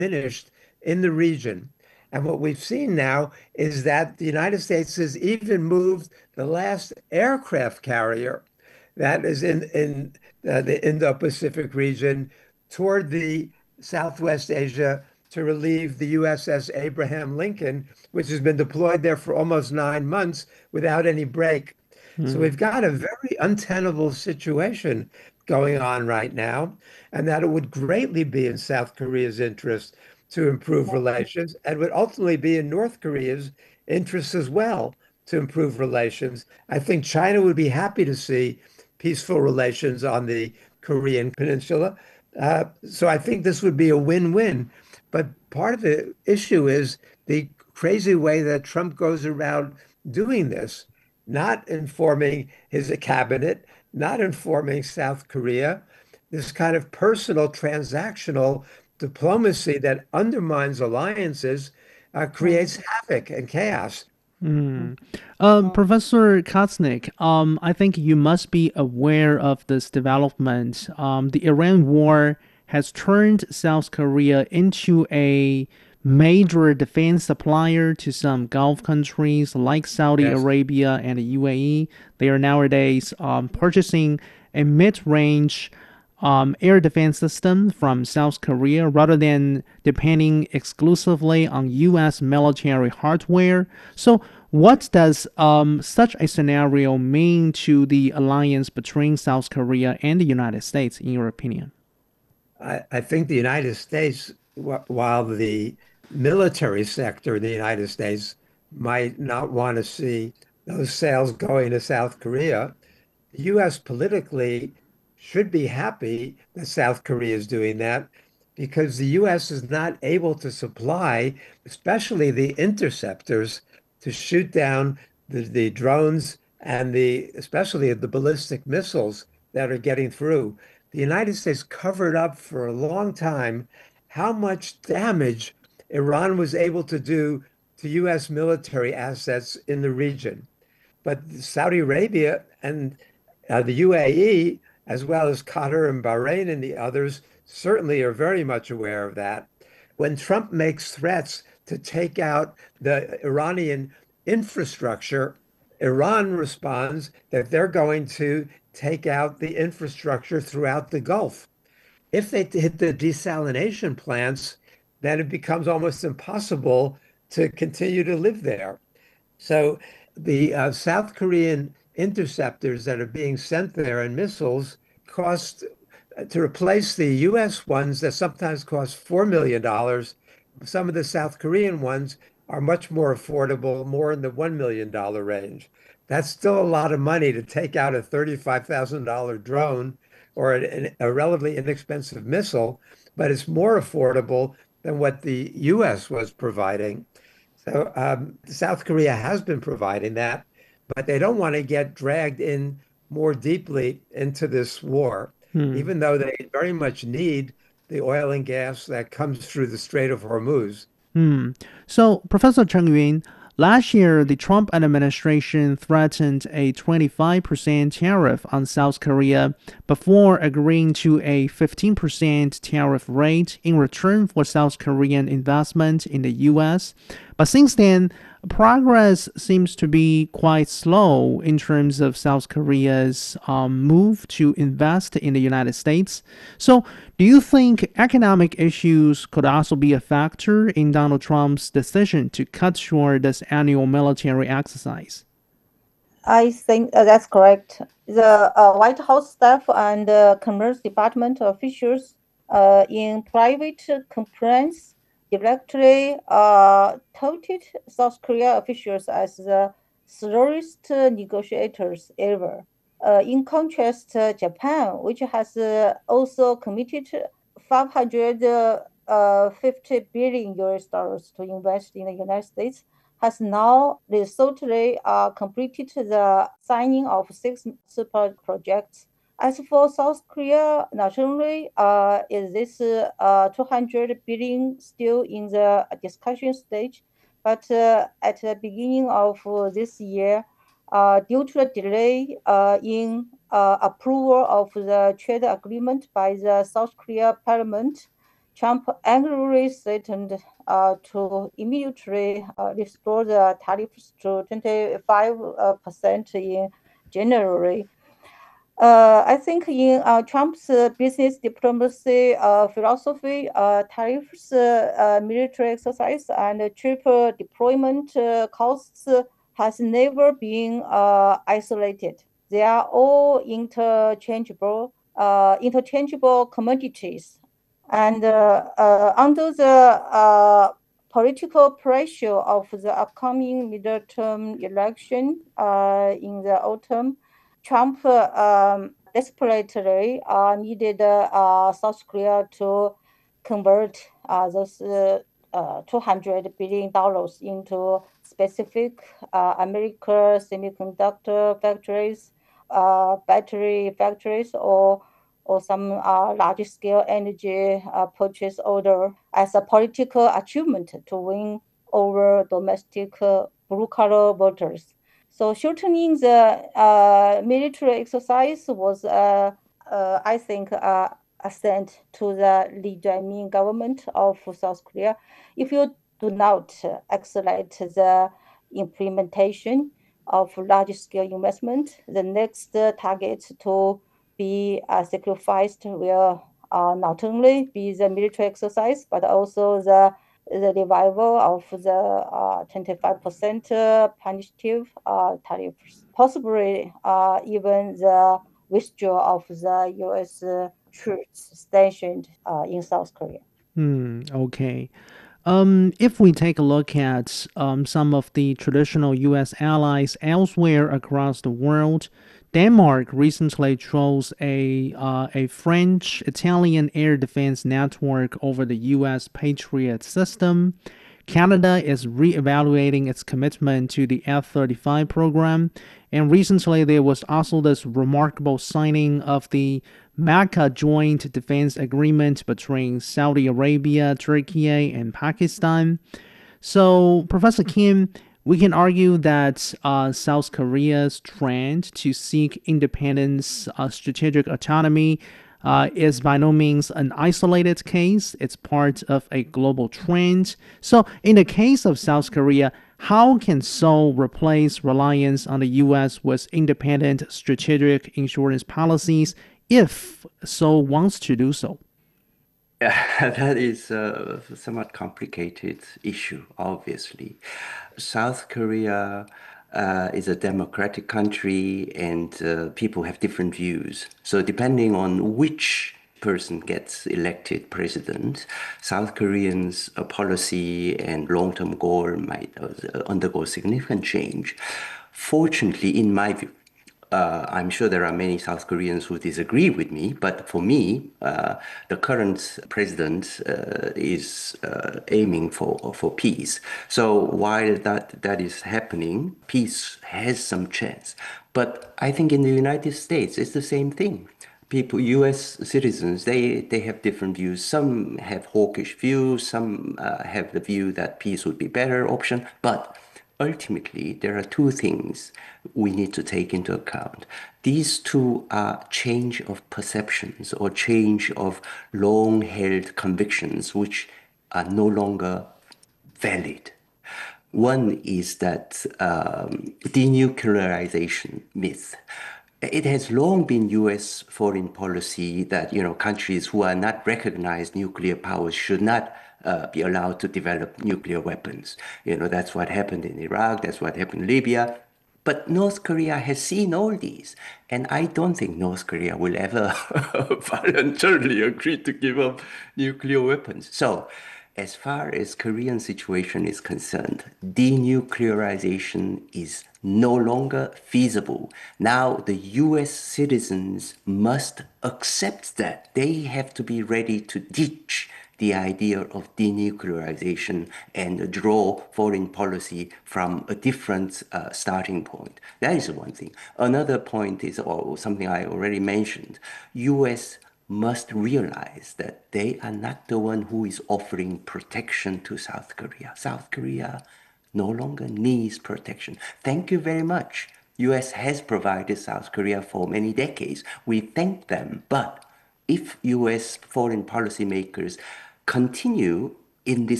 diminished in the region. And what we've seen now is that the United States has even moved the last aircraft carrier that is in the Indo-Pacific region toward the Southwest Asia to relieve the USS Abraham Lincoln, which has been deployed there for almost 9 months without any break. So Hmm. we've got a very untenable situation going on right now, and that it would greatly be in South Korea's interest to improve relations, and would ultimately be in North Korea's interest as well to improve relations. I think China would be happy to see peaceful relations on the Korean Peninsula. So I think this would be a win-win. But part of the issue is the crazy way that Trump goes around doing this, not informing his cabinet, not informing South Korea, this kind of personal, transactional diplomacy that undermines alliances, creates havoc and chaos. Mm. Professor Kosnick, I think you must be aware of this development. The Iran war has turned South Korea into a major defense supplier to some Gulf countries like Saudi Yes. Arabia and the UAE. They are nowadays purchasing a mid-range air defense system from South Korea rather than depending exclusively on U.S. military hardware. So, what does such a scenario mean to the alliance between South Korea and the United States, in your opinion? I think the United States, while the military sector in the United States might not want to see those sales going to South Korea, the U.S. politically should be happy that South Korea is doing that because the U.S. is not able to supply, especially the interceptors, to shoot down the drones and especially the ballistic missiles that are getting through. The United States covered up for a long time how much damage Iran was able to do to U.S. military assets in the region. But Saudi Arabia and the UAE, as well as Qatar and Bahrain and the others, certainly are very much aware of that. When Trump makes threats to take out the Iranian infrastructure, Iran responds that they're going to take out the infrastructure throughout the Gulf. If they hit the desalination plants, then it becomes almost impossible to continue to live there. So the South Korean interceptors that are being sent there and missiles cost to replace the US ones that sometimes cost $4 million. Some of the South Korean ones are much more affordable, more in the $1 million range. That's still a lot of money to take out a $35,000 drone or a relatively inexpensive missile, but it's more affordable than what the US was providing. So South Korea has been providing that, but they don't want to get dragged in more deeply into this war, Hmm. even though they very much need the oil and gas that comes through the Strait of Hormuz. Hmm. So, Professor Cheng Yun, last year the Trump administration threatened a 25% tariff on South Korea before agreeing to a 15% tariff rate in return for South Korean investment in the U.S. But since then, progress seems to be quite slow in terms of South Korea's move to invest in the United States. So, do you think economic issues could also be a factor in Donald Trump's decision to cut short this annual military exercise? I think that's correct. The White House staff and Commerce Department officials in private conference directly touted South Korea officials as the slowest negotiators ever. In contrast, Japan, which has also committed 550 billion US dollars to invest in the United States, has now recently completed the signing of six super projects. As for South Korea, not only is this 200 billion still in the discussion stage, but at the beginning of this year, due to a delay in approval of the trade agreement by the South Korea parliament, Trump angrily threatened to immediately restore the tariffs to 25% in January. I think in Trump's business diplomacy philosophy, tariffs, military exercise, and triple deployment costs has never been isolated. They are all interchangeable commodities. And under the political pressure of the upcoming midterm election in the autumn, Trump desperately needed South Korea to convert those $200 billion into specific American semiconductor factories, battery factories, or some large-scale energy purchase order as a political achievement to win over domestic blue-collar voters. So shortening the military exercise was, I think, assent to the Lee Jae-myung government of South Korea. If you do not accelerate the implementation of large-scale investment, the next target to be sacrificed will not only be the military exercise, but also the revival of the 25% punitive tariffs, possibly even the withdrawal of the U.S. troops stationed in South Korea. Okay. If we take a look at some of the traditional U.S. allies elsewhere across the world, Denmark recently chose a French-Italian air defense network over the U.S. Patriot system. Canada is re-evaluating its commitment to the F-35 program, and recently there was also this remarkable signing of the Mecca Joint Defense Agreement between Saudi Arabia, Turkey, and Pakistan. So, Professor Kim, we can argue that South Korea's trend to seek independence, strategic autonomy, is by no means an isolated case. It's part of a global trend. So, in the case of South Korea, how can Seoul replace reliance on the U.S. with independent strategic insurance policies if Seoul wants to do so? Yeah, that is a somewhat complicated issue, obviously. South Korea is a democratic country and people have different views. So depending on which person gets elected president, South Koreans' policy and long-term goal might undergo significant change. Fortunately, in my view, I'm sure there are many South Koreans who disagree with me, but for me, the current president is aiming for peace. So while that is happening, peace has some chance. But I think in the United States, it's the same thing. People, U.S. citizens, they have different views. Some have hawkish views, some have the view that peace would be better option, but ultimately, there are two things we need to take into account. These two are change of perceptions or change of long-held convictions which are no longer valid. One is that denuclearization myth. It has long been U.S. foreign policy that, countries who are not recognized nuclear powers should not be allowed to develop nuclear weapons. That's what happened in Iraq, that's what happened in Libya. But North Korea has seen all these, and I don't think North Korea will ever voluntarily agree to give up nuclear weapons. So, as far as Korean situation is concerned, denuclearization is no longer feasible. Now the US citizens must accept that. They have to be ready to ditch the idea of denuclearization and draw foreign policy from a different starting point. That is one thing. Another point is, or something I already mentioned, US must realize that they are not the one who is offering protection to South Korea. South Korea no longer needs protection. Thank you very much. US has provided South Korea for many decades. We thank them. But if US foreign policymakers continue in this